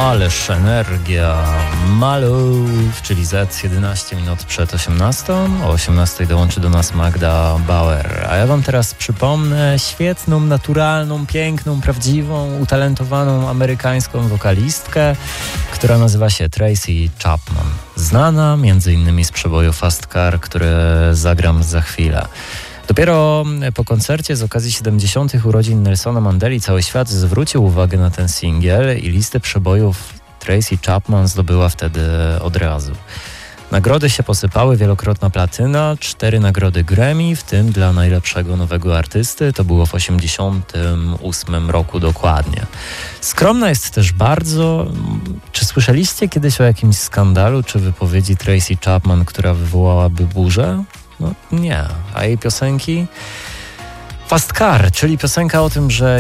Ależ energia. Malów, czyli Z, 11 minut przed 18. O 18 dołączy do nas Magda Bauer. A ja wam teraz przypomnę świetną, naturalną, piękną, prawdziwą, utalentowaną amerykańską wokalistkę, która nazywa się Tracy Chapman. Znana m.in. z przeboju Fast Car, które zagram za chwilę. Dopiero po koncercie z okazji 70. urodzin Nelsona Mandeli cały świat zwrócił uwagę na ten singiel i listę przebojów Tracy Chapman zdobyła wtedy od razu. Nagrody się posypały, wielokrotna platyna, 4 nagrody Grammy, w tym dla najlepszego nowego artysty, to było w 88 roku dokładnie. Skromna jest też bardzo. Czy słyszeliście kiedyś o jakimś skandalu czy wypowiedzi Tracy Chapman, która wywołałaby burzę? No nie, a jej piosenki? Fast Car, czyli piosenka o tym, że